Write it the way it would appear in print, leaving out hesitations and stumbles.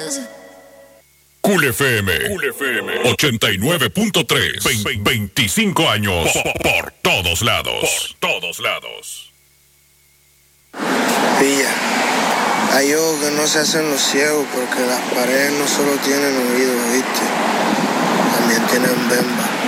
Cool FM 89.3 25 años por todos lados. Pilla, hay ojos que no se hacen los ciegos porque las paredes no solo tienen oídos, ¿viste? También tienen bemba.